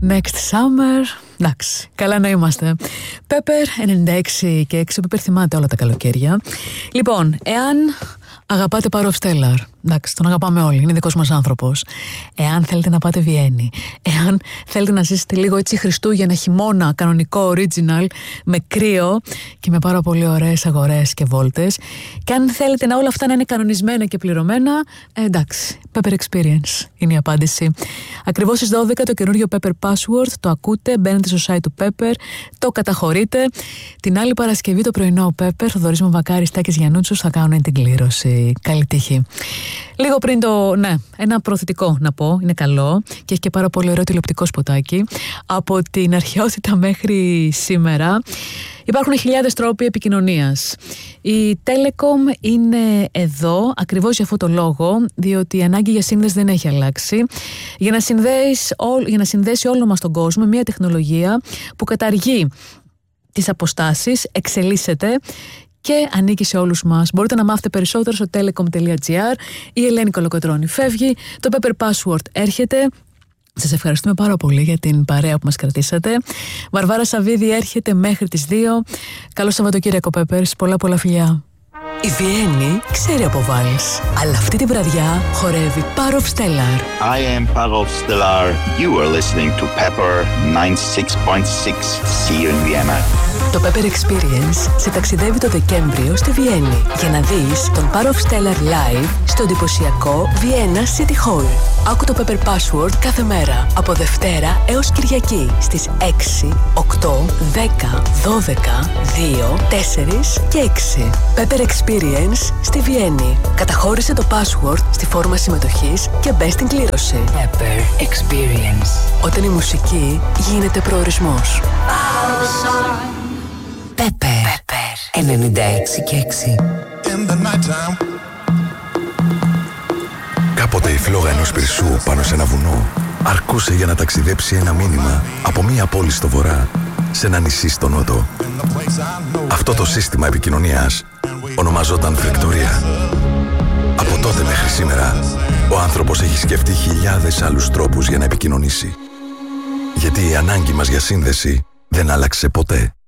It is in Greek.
Next Summer. Εντάξει, καλά να είμαστε. Pepper 96 και 6. Ο Pepper θυμάται όλα τα καλοκαίρια. Λοιπόν, εάν αγαπάτε Power of Stellar, εντάξει, τον αγαπάμε όλοι, είναι δικός μας άνθρωπος. Εάν θέλετε να πάτε Βιέννη, εάν θέλετε να ζήσετε λίγο έτσι Χριστούγεννα, χειμώνα, κανονικό, original, με κρύο και με πάρα πολύ ωραίες αγορές και βόλτες, και αν θέλετε να όλα αυτά να είναι κανονισμένα και πληρωμένα, εντάξει, Pepper Experience είναι η απάντηση. Ακριβώς στις 12 το καινούριο Pepper Password, το ακούτε, μπαίνετε στο site του Pepper, το καταχωρείτε. Την άλλη Παρασκευή το πρωινό ο Pepper, Θοδωρής Μαυροκάρης, Τάκης Γιαννούτσος θα κάνουν την κλήρωση. Καλή τύχη. Λίγο πριν ένα προθετικό να πω, είναι καλό και έχει και πάρα πολύ ωραίο τηλεοπτικό σποτάκι. Από την αρχαιότητα μέχρι σήμερα υπάρχουν χιλιάδες τρόποι επικοινωνίας. Η Telecom είναι εδώ ακριβώς για αυτό το λόγο, διότι η ανάγκη για σύνδεση δεν έχει αλλάξει. Για να συνδέσει όλο μας τον κόσμο μια τεχνολογία που καταργεί τις αποστάσεις, εξελίσσεται και ανήκει σε όλους μας. Μπορείτε να μάθετε περισσότερο στο telecom.gr. Η Ελένη Κολοκοτρώνη φεύγει, το Pepper Password έρχεται. Σας ευχαριστούμε πάρα πολύ για την παρέα που μας κρατήσατε. Βαρβάρα Σαββίδη έρχεται μέχρι τις 2. Καλό Σαββατοκύριακο, Peppers. Πολλά φιλιά. Η Βιέννη ξέρει από βάλς, αλλά αυτή τη βραδιά χορεύει Power of Stellar. I am Power of Stellar. You are listening to Pepper 96.6. See you in Vienna. Το Pepper Experience σε ταξιδεύει το Δεκέμβριο στη Βιέννη για να δεις τον Power of Stellar live στο εντυπωσιακό Vienna City Hall. Άκου το Pepper Password κάθε μέρα από Δευτέρα έως Κυριακή στις 6, 8, 10, 12, 2, 4 και 6. Pepper Experience στη Βιέννη. Καταχώρησε το password στη φόρμα συμμετοχής και μπες στην κλήρωση. Pepper Experience. Όταν η μουσική γίνεται προορισμός. Pepper 96 και 6. Κάποτε η φλόγα ενός πυρσού πάνω σε ένα βουνό αρκούσε για να ταξιδέψει ένα μήνυμα από μία πόλη στο βορρά σε ένα νησί στο νότο. Αυτό το σύστημα επικοινωνίας ονομαζόταν Φρεκτορία. Από τότε μέχρι σήμερα ο άνθρωπος έχει σκεφτεί χιλιάδες άλλους τρόπους για να επικοινωνήσει. Γιατί η ανάγκη μας για σύνδεση δεν άλλαξε ποτέ.